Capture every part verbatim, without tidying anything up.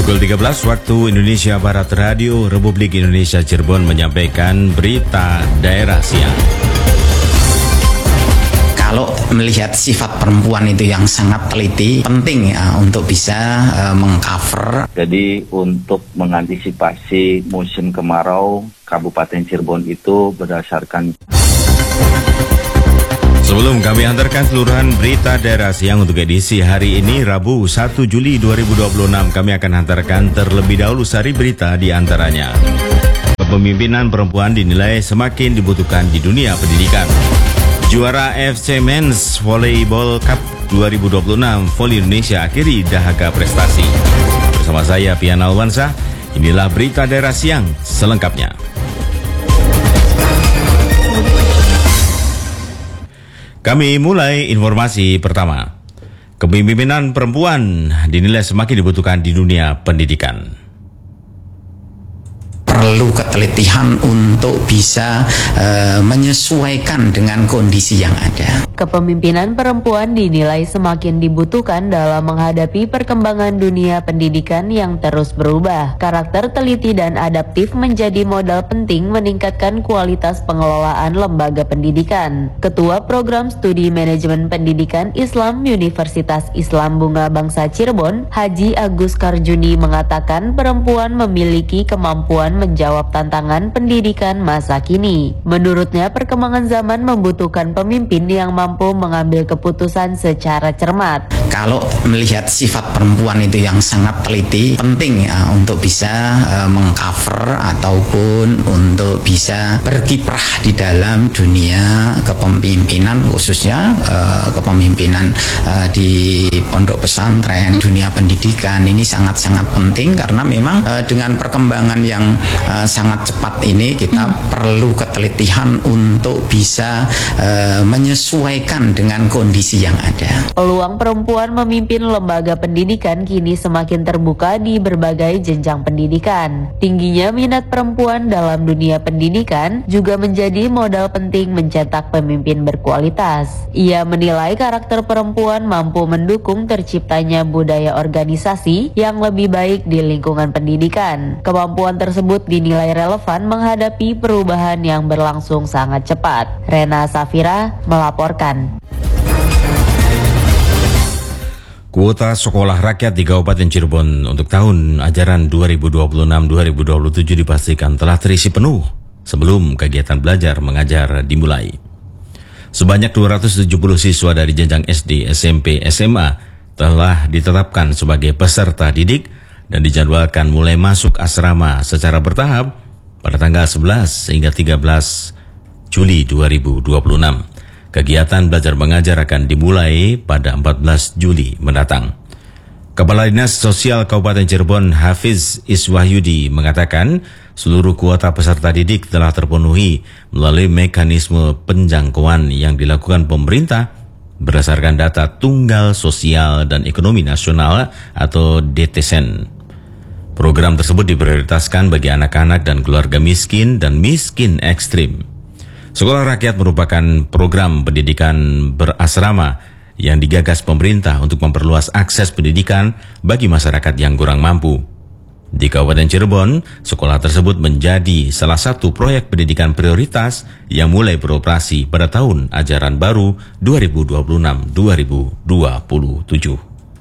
Pukul tiga belas waktu Indonesia Barat, Radio Republik Indonesia Cirebon menyampaikan berita daerah siang. Kalau melihat sifat perempuan itu yang sangat teliti, penting ya untuk bisa uh, mengcover. Jadi untuk mengantisipasi musim kemarau, Kabupaten Cirebon itu berdasarkan. Sebelum kami antarkan seluruhan berita daerah siang untuk edisi hari ini, Rabu satu Juli dua ribu dua puluh enam, kami akan hantarkan terlebih dahulu sari berita di antaranya. Kepemimpinan perempuan dinilai semakin dibutuhkan di dunia pendidikan. Juara F C Men's Volleyball Cup dua ribu dua puluh enam, Volley Indonesia akhiri dahaga prestasi. Bersama saya, Pian Alwansyah, inilah berita daerah siang selengkapnya. Kami mulai informasi pertama. Kepemimpinan perempuan dinilai semakin dibutuhkan di dunia pendidikan. Perlu ketelitian untuk bisa uh, menyesuaikan dengan kondisi yang ada. Kepemimpinan perempuan dinilai semakin dibutuhkan dalam menghadapi perkembangan dunia pendidikan yang terus berubah. Karakter teliti dan adaptif menjadi modal penting meningkatkan kualitas pengelolaan lembaga pendidikan. Ketua Program Studi Manajemen Pendidikan Islam Universitas Islam Bunga Bangsa Cirebon, Haji Agus Karjuni mengatakan perempuan memiliki kemampuan menjawab tantangan pendidikan masa kini. Menurutnya, perkembangan zaman membutuhkan pemimpin yang mampu mengambil keputusan secara cermat. Kalau melihat sifat perempuan itu yang sangat teliti, penting ya untuk bisa uh, mengcover ataupun untuk bisa berkiprah di dalam dunia kepemimpinan, khususnya uh, kepemimpinan uh, di pondok pesantren, dunia pendidikan. Ini sangat-sangat penting karena memang uh, dengan perkembangan yang uh, sangat cepat ini kita hmm. perlu ketelitian untuk bisa uh, menyesuaikan dengan kondisi yang ada. Peluang perempuan memimpin lembaga pendidikan kini semakin terbuka di berbagai jenjang pendidikan. Tingginya minat perempuan dalam dunia pendidikan juga menjadi modal penting mencetak pemimpin berkualitas. Ia menilai karakter perempuan mampu mendukung terciptanya budaya organisasi yang lebih baik di lingkungan pendidikan. Kemampuan tersebut dinilai relevan menghadapi perubahan yang berlangsung sangat cepat. Rena Safira melaporkan. Kuota sekolah rakyat di Kabupaten Cirebon untuk tahun ajaran dua ribu dua puluh enam dua ribu dua puluh tujuh dipastikan telah terisi penuh sebelum kegiatan belajar mengajar dimulai. Sebanyak dua ratus tujuh puluh siswa dari jenjang S D, S M P, S M A telah ditetapkan sebagai peserta didik dan dijadwalkan mulai masuk asrama secara bertahap pada tanggal sebelas hingga tiga belas Juli dua ribu dua puluh enam. Kegiatan belajar mengajar akan dimulai pada empat belas Juli mendatang. Kepala Dinas Sosial Kabupaten Cirebon, Hafiz Iswahyudi, mengatakan seluruh kuota peserta didik telah terpenuhi melalui mekanisme penjangkauan yang dilakukan pemerintah berdasarkan data Tunggal Sosial dan Ekonomi Nasional atau D T S E N. Program tersebut diprioritaskan bagi anak-anak dan keluarga miskin dan miskin ekstrim. Sekolah Rakyat merupakan program pendidikan berasrama yang digagas pemerintah untuk memperluas akses pendidikan bagi masyarakat yang kurang mampu. Di Kabupaten Cirebon, sekolah tersebut menjadi salah satu proyek pendidikan prioritas yang mulai beroperasi pada tahun ajaran baru dua ribu dua puluh enam dua ribu dua puluh tujuh.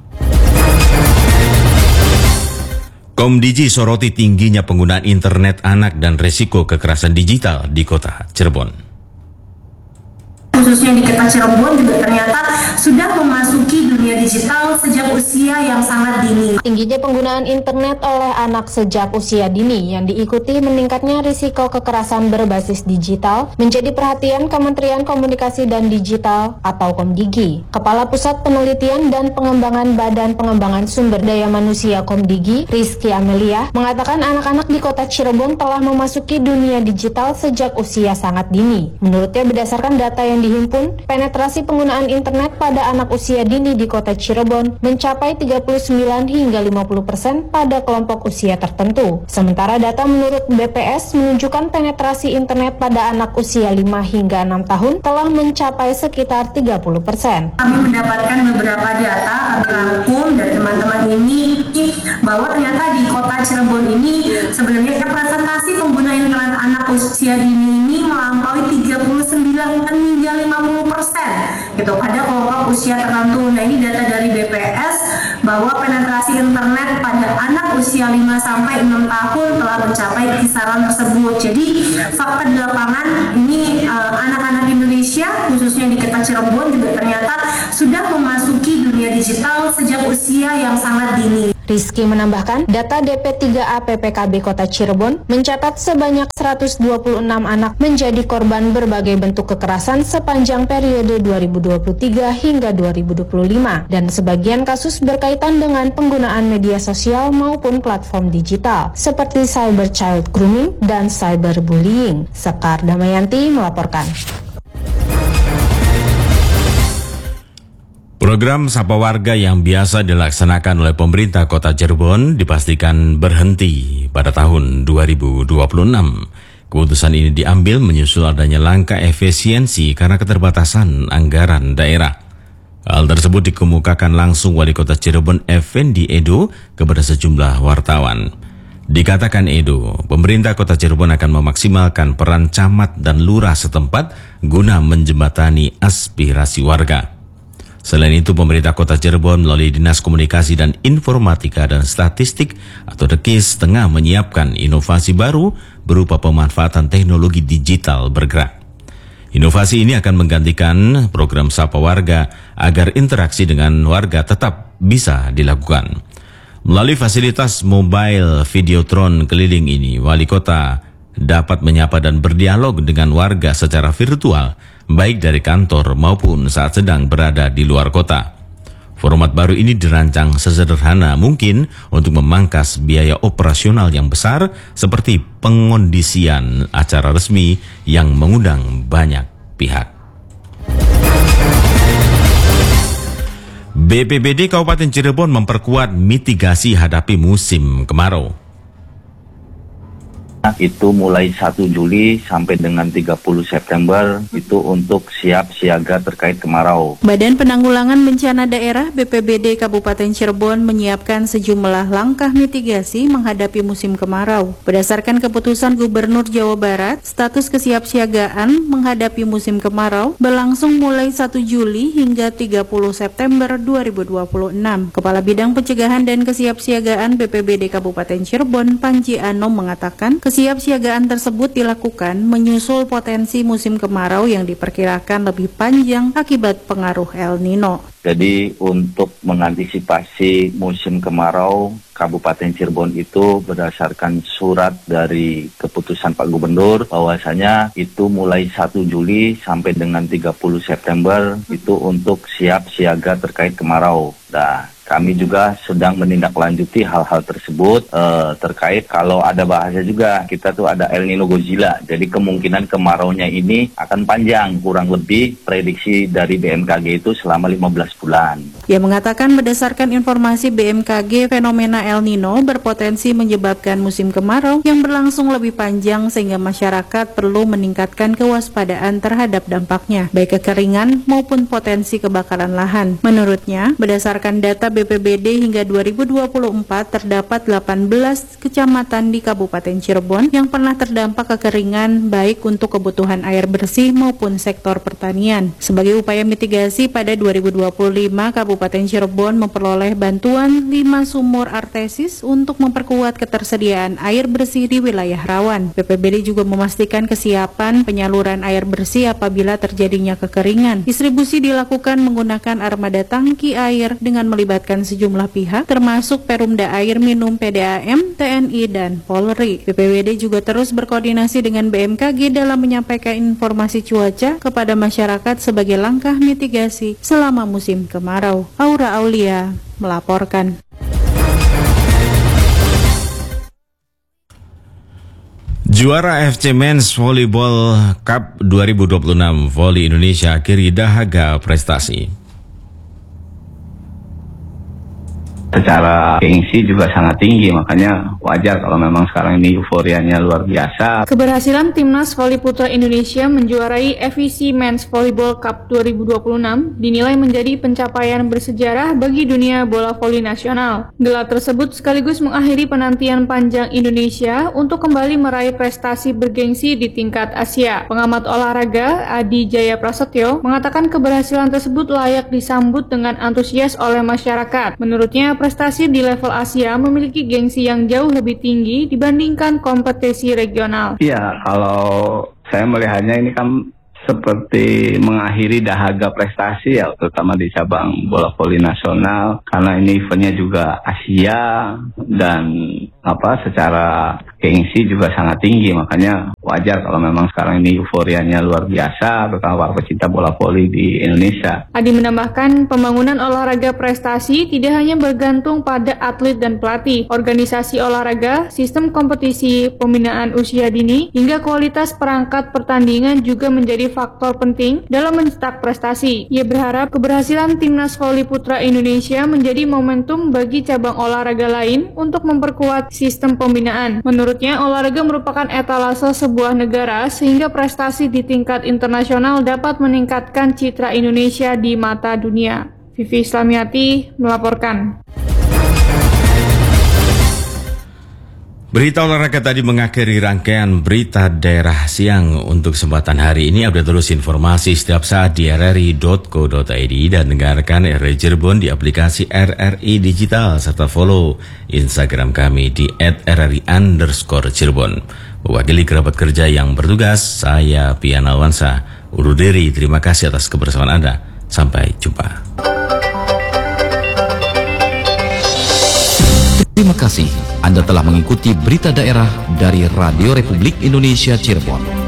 Komdigi soroti tingginya penggunaan internet anak dan resiko kekerasan digital di kota Cirebon. Khususnya di kota Cirebon juga ternyata sudah memasuki dunia digital sejak usia yang sangat dini. Tingginya penggunaan internet oleh anak sejak usia dini yang diikuti meningkatnya risiko kekerasan berbasis digital menjadi perhatian Kementerian Komunikasi dan Digital atau Komdigi. Kepala Pusat Penelitian dan Pengembangan Badan Pengembangan Sumber Daya Manusia Komdigi, Rizky Amelia, mengatakan anak-anak di kota Cirebon telah memasuki dunia digital sejak usia sangat dini. Menurutnya, berdasarkan data yang dihimpun, penetrasi penggunaan internet pada anak usia dini di kota Cirebon mencapai tiga puluh sembilan hingga lima puluh persen pada kelompok usia tertentu. Sementara data menurut B P S menunjukkan penetrasi internet pada anak usia lima hingga enam tahun telah mencapai sekitar tiga puluh persen. Kami mendapatkan beberapa data kami rangkum dan teman-teman ini bahwa ternyata di kota Cirebon ini sebenarnya representasi pengguna internet anak usia dini ini melampaui tiga puluh sembilan hingga lima puluh persen gitu pada kelompok usia tertentu. Nah, ini data dari B P S bahwa penetrasi internet pada anak usia lima sampai enam tahun telah mencapai kisaran tersebut. Jadi fakta di lapangan ini uh, anak-anak Indonesia khususnya di kota Cirebon juga ternyata sudah memasuki dunia digital sejak usia yang sangat dini. Rizky menambahkan, data D P tiga A P P K B Kota Cirebon mencatat sebanyak seratus dua puluh enam anak menjadi korban berbagai bentuk kekerasan sepanjang periode dua ribu dua puluh tiga hingga dua ribu dua puluh lima, dan sebagian kasus berkaitan dengan penggunaan media sosial maupun platform digital seperti cyber child grooming dan cyberbullying. Sekar Damayanti melaporkan. Program Sapa Warga yang biasa dilaksanakan oleh pemerintah Kota Cirebon dipastikan berhenti pada tahun dua ribu dua puluh enam. Keputusan ini diambil menyusul adanya langkah efisiensi karena keterbatasan anggaran daerah. Hal tersebut dikemukakan langsung Wali Kota Cirebon Effendi Edo kepada sejumlah wartawan. Dikatakan Edo, pemerintah Kota Cirebon akan memaksimalkan peran camat dan lurah setempat guna menjembatani aspirasi warga. Selain itu, pemerintah Kota Cirebon melalui Dinas Komunikasi dan Informatika dan Statistik atau D K I S tengah menyiapkan inovasi baru berupa pemanfaatan teknologi digital bergerak. Inovasi ini akan menggantikan program Sapa Warga agar interaksi dengan warga tetap bisa dilakukan. Melalui fasilitas mobile Videotron keliling ini, Wali Kota dapat menyapa dan berdialog dengan warga secara virtual, baik dari kantor maupun saat sedang berada di luar kota. Format baru ini dirancang sesederhana mungkin untuk memangkas biaya operasional yang besar seperti pengondisian acara resmi yang mengundang banyak pihak. B P B D Kabupaten Cirebon memperkuat mitigasi hadapi musim kemarau. Itu mulai satu Juli sampai dengan tiga puluh September itu untuk siap siaga terkait kemarau. Badan Penanggulangan Bencana Daerah B P B D Kabupaten Cirebon menyiapkan sejumlah langkah mitigasi menghadapi musim kemarau. Berdasarkan keputusan Gubernur Jawa Barat, status kesiapsiagaan menghadapi musim kemarau berlangsung mulai satu Juli hingga tiga puluh September dua ribu dua puluh enam. Kepala Bidang Pencegahan dan Kesiapsiagaan B P B D Kabupaten Cirebon, Panji Anom mengatakan, kesiapsiagaan tersebut dilakukan menyusul potensi musim kemarau yang diperkirakan lebih panjang akibat pengaruh El Nino. Jadi untuk mengantisipasi musim kemarau, Kabupaten Cirebon itu berdasarkan surat dari keputusan Pak Gubernur bahwasanya itu mulai satu Juli sampai dengan tiga puluh September itu untuk siap siaga terkait kemarau. Nah, kami juga sedang menindaklanjuti hal-hal tersebut eh, terkait kalau ada bahasa juga kita tuh ada El Nino Godzilla. Jadi kemungkinan kemaraunya ini akan panjang, kurang lebih prediksi dari B M K G itu selama lima belas bulan. Ia mengatakan berdasarkan informasi B M K G, fenomena El Nino berpotensi menyebabkan musim kemarau yang berlangsung lebih panjang sehingga masyarakat perlu meningkatkan kewaspadaan terhadap dampaknya, baik kekeringan maupun potensi kebakaran lahan. Menurutnya, berdasarkan data B P B D hingga dua ribu dua puluh empat terdapat delapan belas kecamatan di Kabupaten Cirebon yang pernah terdampak kekeringan baik untuk kebutuhan air bersih maupun sektor pertanian. Sebagai upaya mitigasi pada dua ribu dua puluh lima, Kabupaten Cirebon memperoleh bantuan lima sumur artesis untuk memperkuat ketersediaan air bersih di wilayah rawan. B P B D juga memastikan kesiapan penyaluran air bersih apabila terjadinya kekeringan. Distribusi dilakukan menggunakan armada tangki air dengan melibatkan sejumlah pihak termasuk Perumda Air Minum P D A M, T N I, dan Polri. B P B D juga terus berkoordinasi dengan B M K G dalam menyampaikan informasi cuaca kepada masyarakat sebagai langkah mitigasi selama musim kemarau. Aura Aulia melaporkan. Juara F C Men's Volleyball Cup dua ribu dua puluh enam, Volley Indonesia akhiri dahaga prestasi. secara gengsi juga sangat tinggi, makanya wajar kalau memang sekarang ini euforianya luar biasa. Keberhasilan Timnas Voli Putra Indonesia menjuarai F I C Men's Volleyball Cup dua ribu dua puluh enam dinilai menjadi pencapaian bersejarah bagi dunia bola voli nasional. Gelar tersebut sekaligus mengakhiri penantian panjang Indonesia untuk kembali meraih prestasi bergengsi di tingkat Asia. Pengamat olahraga Adi Jaya Prasetyo mengatakan keberhasilan tersebut layak disambut dengan antusias oleh masyarakat. Menurutnya, prestasi di level Asia memiliki gengsi yang jauh lebih tinggi dibandingkan kompetisi regional. Iya, kalau saya melihatnya ini kan seperti mengakhiri dahaga prestasi ya, terutama di cabang bola voli nasional, karena ini eventnya juga Asia dan apa secara gengsi juga sangat tinggi, makanya wajar kalau memang sekarang ini euforianya luar biasa terutama para pecinta bola voli di Indonesia. Adi menambahkan pembangunan olahraga prestasi tidak hanya bergantung pada atlet dan pelatih, organisasi olahraga, sistem kompetisi, pembinaan usia dini, hingga kualitas perangkat pertandingan juga menjadi faktor penting dalam mencetak prestasi. Ia berharap keberhasilan Timnas Voli Putra Indonesia menjadi momentum bagi cabang olahraga lain untuk memperkuat sistem pembinaan. Menurutnya, olahraga merupakan etalase sebuah negara sehingga prestasi di tingkat internasional dapat meningkatkan citra Indonesia di mata dunia. Vivi Islamiati melaporkan. Berita olahraga tadi mengakhiri rangkaian berita daerah siang untuk kesempatan hari ini. Update terus informasi setiap saat di r r i dot co dot i d dan dengarkan R R I Cirebon di aplikasi R R I Digital serta follow Instagram kami di at r r i underscore Cirebon. Mewakili kerabat kerja yang bertugas, saya Pian Alwansa undur diri. Terima kasih atas kebersamaan Anda. Sampai jumpa. Terima kasih Anda telah mengikuti berita daerah dari Radio Republik Indonesia Cirebon.